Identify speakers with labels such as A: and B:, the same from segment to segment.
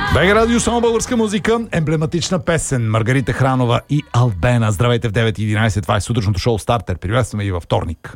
A: БГ Радио, само българска музика, емблематична песен, Маргарита Хранова и Албена. Здравейте в 9:11, това е сутрешното шоу Стартер. Приветстваме и във вторник.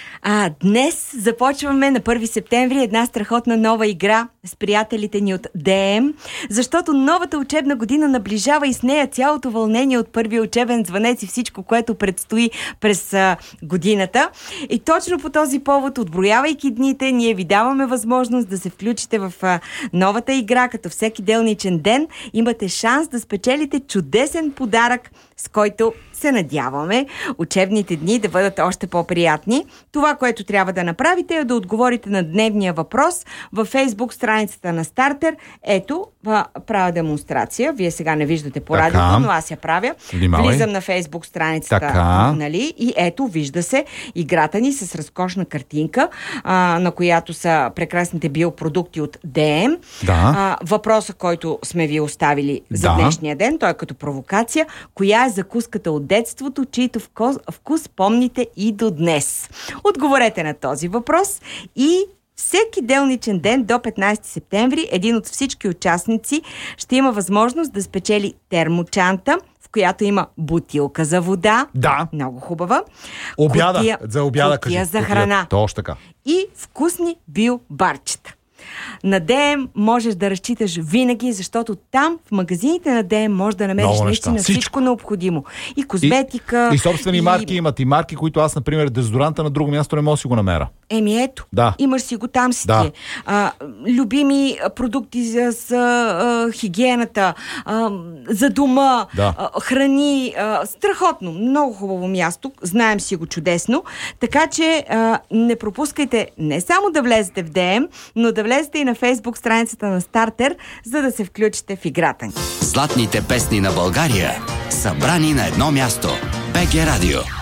B: Днес започваме на 1 септември една страхотна нова игра с приятелите ни от ДМ, защото новата учебна година наближава и с нея цялото вълнение от първия учебен звънец и всичко, което предстои през годината. И точно по този повод, отброявайки дните, ние ви даваме възможност да се включите в новата игра, като всеки делничен ден имате шанс да спечелите чудесен подарък, с който се надяваме учебните дни да бъдат още по-приятни. Това, което трябва да направите, е да отговорите на дневния въпрос във Фейсбук страницата на Стартер. Ето, правя демонстрация. Вие сега не виждате по радиото, но аз я правя. Влизам на Фейсбук страницата, нали? И ето, вижда се играта ни с разкошна картинка, на която са прекрасните биопродукти от ДМ.
A: Да.
B: Въпросът, който сме ви оставили за днешния ден, той е като провокация. Коя е закуската от детството, чието вкус помните и до днес? Отговорете на този въпрос и всеки делничен ден до 15 септември един от всички участници ще има възможност да спечели термочанта, в която има бутилка за вода.
A: Да.
B: Много хубава.
A: За обяда,
B: кутия за храна.
A: Точно така.
B: И вкусни биобарчета. На ДМ можеш да разчиташ винаги, защото там в магазините на ДМ можеш да намериш наистина всичко необходимо. И козметика.
A: И собствени марки имат. И марки, които аз, например, дезодоранта на друго място не мога да си го намеря.
B: Ето. Да. Имаш си го там си.
A: Да.
B: Любими продукти за хигиената, за дома, храни. Страхотно. Много хубаво място. Знаем си го чудесно. Така че не пропускайте не само да влезете в ДМ, но да влезете и на Фейсбук страницата на Стартер, за да се включите в играта ни.
C: Златните песни на България, събрани на едно място. БГ Радио.